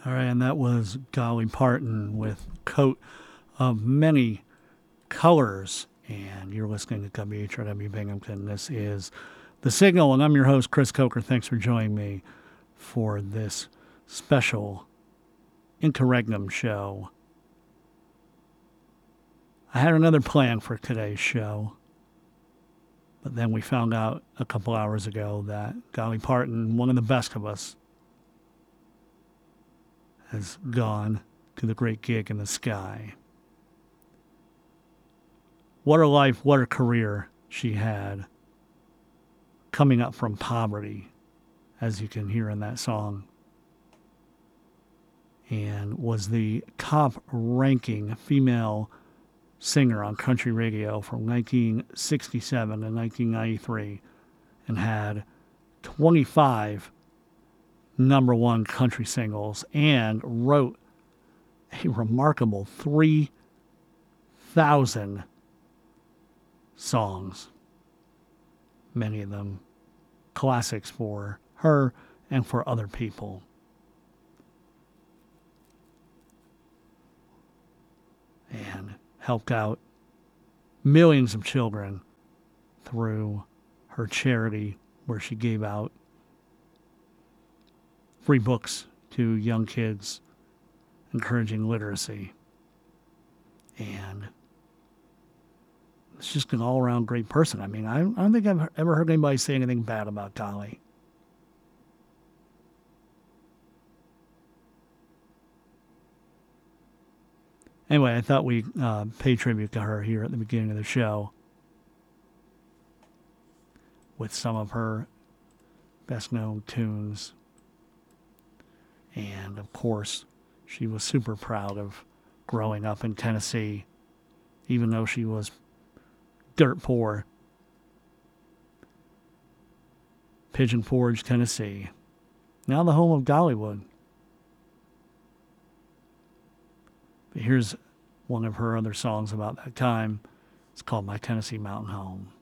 All right, and that was Dolly Parton with Coat of Many Colors. And you're listening to WHRW Binghamton. This is The Signal, and I'm your host, Chris Coker. Thanks for joining me for this special interregnum show. I had another plan for today's show, but then we found out a couple hours ago that Dolly Parton, one of the best of us, has gone to the great gig in the sky. What a life, what a career she had, coming up from poverty, as you can hear in that song, and was the top-ranking female singer on country radio from 1967 to 1993, and had 25 number one country singles, and wrote a remarkable 3,000 songs, many of them classics for her and for other people. And helped out millions of children through her charity, where she gave out free books to young kids, encouraging literacy. And it's just an all-around great person. I mean, I don't think I've ever heard anybody say anything bad about Dolly. Anyway, I thought we'd pay tribute to her here at the beginning of the show with some of her best-known tunes. And, of course, she was super proud of growing up in Tennessee, even though she was dirt poor. Pigeon Forge, Tennessee. Now the home of Dollywood. But here's one of her other songs about that time. It's called My Tennessee Mountain Home.